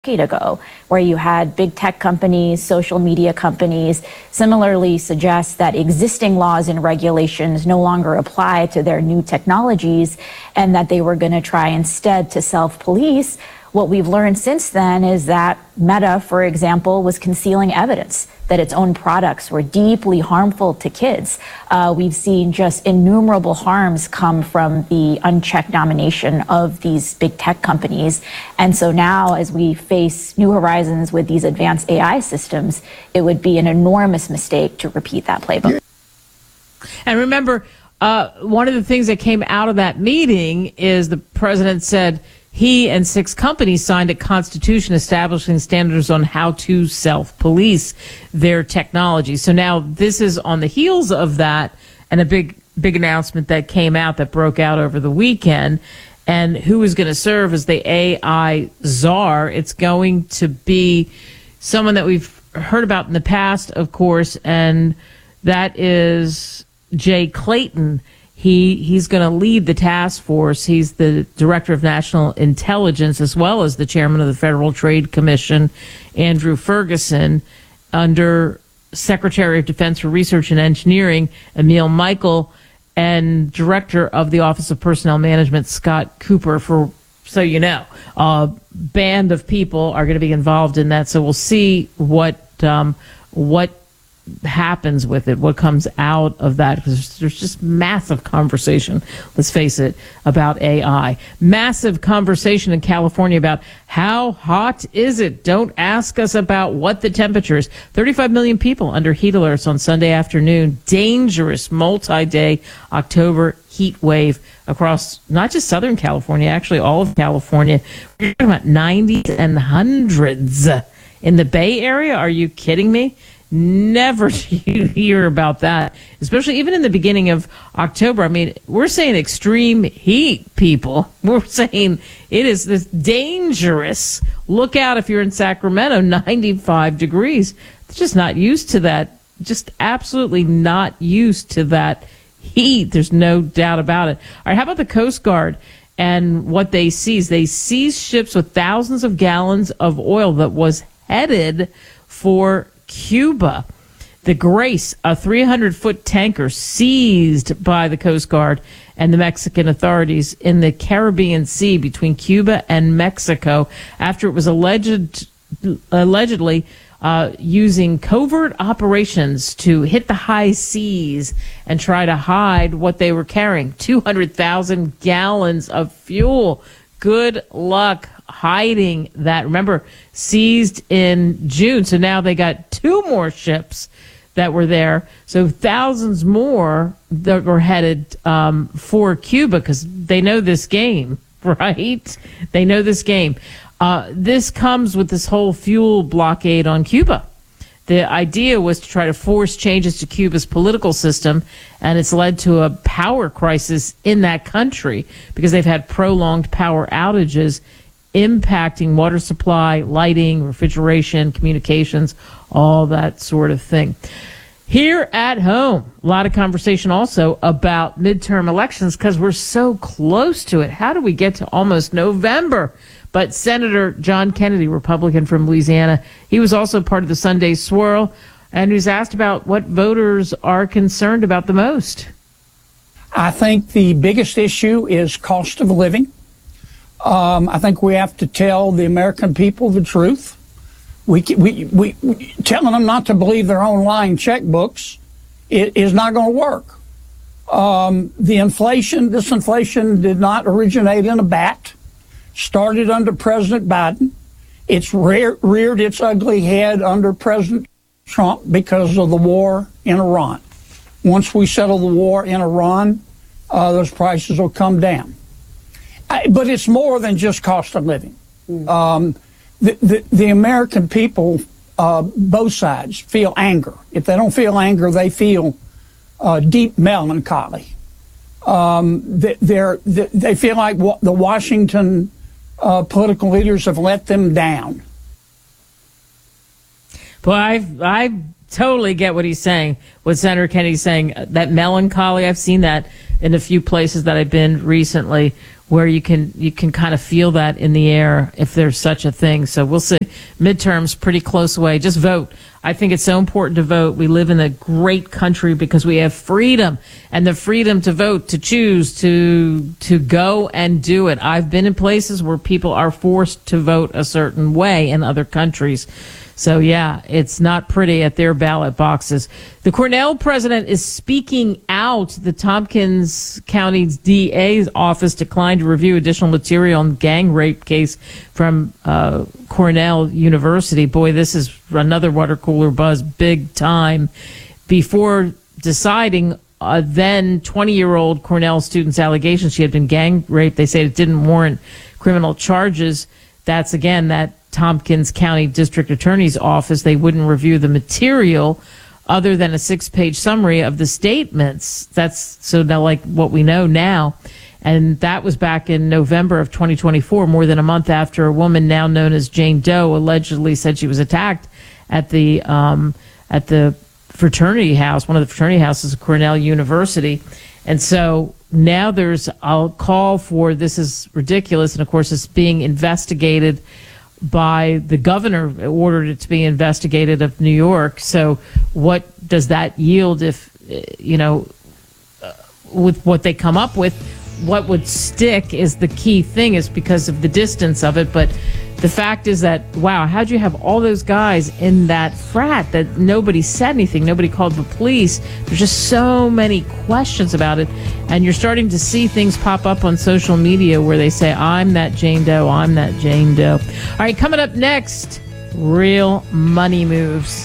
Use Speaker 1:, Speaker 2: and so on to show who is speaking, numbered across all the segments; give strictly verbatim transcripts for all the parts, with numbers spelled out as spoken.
Speaker 1: decade ago, where you had big tech companies, social media companies, similarly suggest that existing laws and regulations no longer apply to their new technologies and that they were going to try instead to self-police. What we've learned since then is that Meta, for example, was concealing evidence that its own products were deeply harmful to kids. Uh, we've seen just innumerable harms come from the unchecked domination of these big tech companies. And so now, as we face new horizons with these advanced A I systems, it would be an enormous mistake to repeat that playbook.
Speaker 2: And remember, uh, one of the things that came out of that meeting is the president said he and six companies signed a constitution establishing standards on how to self-police their technology. So now this is on the heels of that and a big, big announcement that came out that broke out over the weekend. And who is going to serve as the A I czar? It's going to be someone that we've heard about in the past, of course, and that is Jay Clayton. He he's going to lead the task force. He's the director of national intelligence, as well as the chairman of the Federal Trade Commission, Andrew Ferguson, under Secretary of Defense for Research and Engineering, Emil Michael, and director of the Office of Personnel Management, Scott Cooper. For so you know, a band of people are going to be involved in that. So we'll see what um, what. happens with it, what comes out of that, because there's just massive conversation, let's face it, about A I. Massive conversation in California about how hot is it? Don't ask us about what the temperature is. thirty-five million people under heat alerts on Sunday afternoon. Dangerous multi-day October heat wave across not just Southern California, actually all of California. We're talking about nineties and hundreds in the Bay Area. Are you kidding me? Never do you hear about that, especially even in the beginning of October. I mean, we're saying extreme heat, people. We're saying it is this dangerous. Look out if you're in Sacramento, ninety-five degrees. It's just not used to that. Just absolutely not used to that heat. There's no doubt about it. All right, how about the Coast Guard and what they seized? They seized ships with thousands of gallons of oil that was headed for Cuba. The Grace, a three hundred foot tanker seized by the Coast Guard and the Mexican authorities in the Caribbean Sea between Cuba and Mexico after it was alleged, allegedly uh, using covert operations to hit the high seas and try to hide what they were carrying. two hundred thousand gallons of fuel. Good luck hiding that. Remember, seized in June, so now they got two more ships that were there. So thousands more that were headed um, for Cuba because they know this game, right? They know this game. Uh, this comes with this whole fuel blockade on Cuba. The idea was to try to force changes to Cuba's political system, and it's led to a power crisis in that country because they've had prolonged power outages impacting water supply, lighting, refrigeration, communications, all that sort of thing. Here at home, a lot of conversation also about midterm elections because we're so close to it. How do we get to almost November? But Senator John Kennedy, Republican from Louisiana, he was also part of the Sunday Swirl, and he's asked about what voters are concerned about the most.
Speaker 3: I think the biggest issue is cost of living. Um, I think we have to tell the American people the truth. We, we, we, we telling them not to believe their own lying checkbooks it is not going to work. Um, the inflation, this inflation did not originate in a bat. Started under President Biden. It's rear, reared its ugly head under President Trump because of the war in Iran. Once we settle the war in Iran, uh, those prices will come down. I, but it's more than just cost of living. Mm. Um, the, the, the American people, uh, both sides, feel anger. If they don't feel anger, they feel uh, deep melancholy. Um, they, they're, they feel like the Washington uh, political leaders have let them down.
Speaker 2: Well, I I totally get what he's saying, what Senator Kennedy's saying. That melancholy, I've seen that in a few places that I've been recently, where you can you can kind of feel that in the air if there's such a thing. So we'll see. Midterms pretty close away. Just vote. I think it's so important to vote. We live in a great country because we have freedom, and the freedom to vote, to choose, to to go and do it. I've been in places where people are forced to vote a certain way in other countries. So, yeah, it's not pretty at their ballot boxes. The Cornell president is speaking out. The Tompkins County's D A's office declined to review additional material on gang rape case from uh, Cornell University. Boy, this is another water cooler buzz, big time. Before deciding uh, then twenty-year-old Cornell student's allegations she had been gang raped, they say it didn't warrant criminal charges. That's, again, that Tompkins County District Attorney's Office. They wouldn't review the material other than a six-page summary of the statements. That's so now like what we know now. And that was back in November of twenty twenty-four, more than a month after a woman now known as Jane Doe allegedly said she was attacked at the um, at the fraternity house, one of the fraternity houses of Cornell University. And so now there's a call for, this is ridiculous, and of course it's being investigated by the governor, ordered it to be investigated of New York. So what does that yield if, you know, uh, with what they come up with? What would stick is the key thing, is because of the distance of it. But the fact is that, wow, how'd you have all those guys in that frat that nobody said anything, nobody called the police? There's just so many questions about it. And you're starting to see things pop up on social media where they say, I'm that Jane Doe, I'm that Jane Doe. All right, coming up next, real money moves.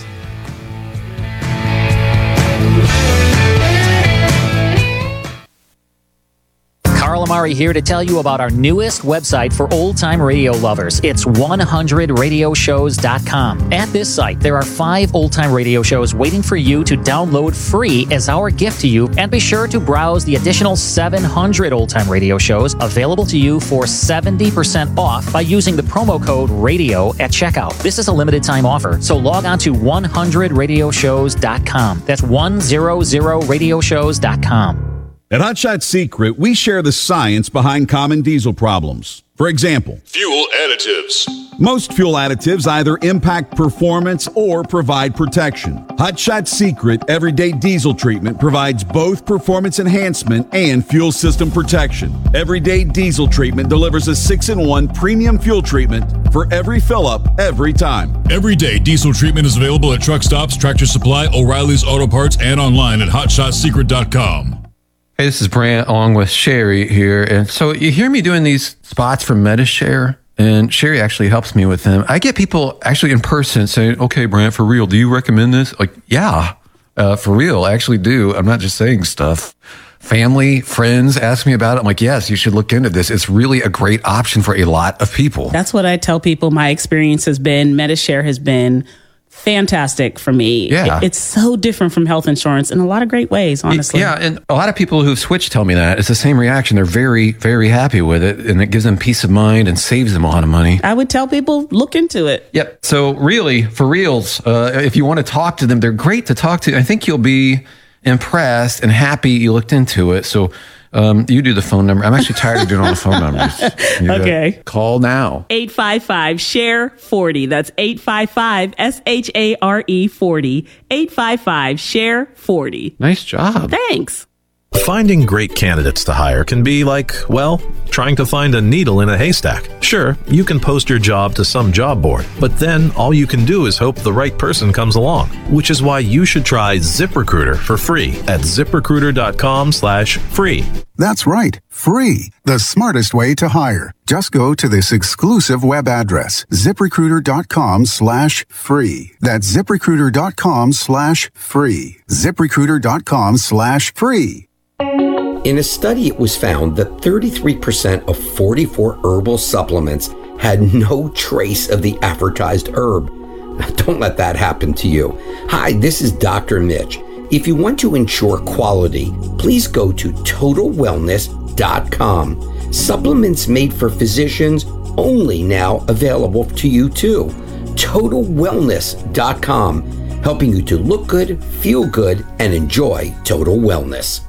Speaker 4: Carl Amari here to tell you about our newest website for old-time radio lovers. It's one hundred radio shows dot com. At this site, there are five old-time radio shows waiting for you to download free as our gift to you, and be sure to browse the additional seven hundred old-time radio shows available to you for seventy percent off by using the promo code RADIO at checkout. This is a limited-time offer, so log on to one hundred radio shows dot com. That's one hundred radio shows dot com.
Speaker 5: At Hot Shot Secret, we share the science behind common diesel problems. For example,
Speaker 6: fuel additives.
Speaker 5: Most fuel additives either impact performance or provide protection. Hot Shot Secret Everyday Diesel Treatment provides both performance enhancement and fuel system protection. Everyday Diesel Treatment delivers a six in one premium fuel treatment for every fill-up, every time.
Speaker 6: Everyday Diesel Treatment is available at truck stops, Tractor Supply, O'Reilly's Auto Parts, and online at hot shot secret dot com.
Speaker 7: Hey, this is Brant along with Sherry here. And so you hear me doing these spots for MediShare, and Sherry actually helps me with them. I get people actually in person saying, okay, Brant, for real, do you recommend this? Like, yeah, uh, for real, I actually do. I'm not just saying stuff. Family, friends ask me about it. I'm like, yes, you should look into this. It's really a great option for a lot of people.
Speaker 8: That's what I tell people my experience has been. MediShare has been fantastic for me.
Speaker 7: Yeah.
Speaker 8: It, it's so different from health insurance in a lot of great ways, honestly.
Speaker 7: Yeah, and a lot of people who've switched tell me that. It's the same reaction. They're very, very happy with it, and it gives them peace of mind and saves them a lot of money.
Speaker 8: I would tell people, look into it.
Speaker 7: Yep. So really, for reals, uh, if you want to talk to them, they're great to talk to. I think you'll be impressed and happy you looked into it. So Um, you do the phone number. I'm actually tired of doing all the phone numbers. You
Speaker 8: okay.
Speaker 7: Call now.
Speaker 8: eight five five, S H A R E, forty. That's eight five five, S H A R E, forty. eight five five, S H A R E, forty.
Speaker 7: Nice job.
Speaker 8: Thanks.
Speaker 9: Finding great candidates to hire can be like, well, trying to find a needle in a haystack. Sure, you can post your job to some job board, but then all you can do is hope the right person comes along, which is why you should try ZipRecruiter for free at zip recruiter dot com slash free.
Speaker 10: That's right, free. The smartest way to hire. Just go to this exclusive web address, zip recruiter dot com slash free. That's zip recruiter dot com slash free. zip recruiter dot com slash free.
Speaker 11: In a study, it was found that thirty-three percent of forty-four herbal supplements had no trace of the advertised herb. Now, don't let that happen to you. Hi, this is Doctor Mitch. If you want to ensure quality, please go to total wellness dot com. Supplements made for physicians only now available to you too. total wellness dot com, helping you to look good, feel good, and enjoy total wellness.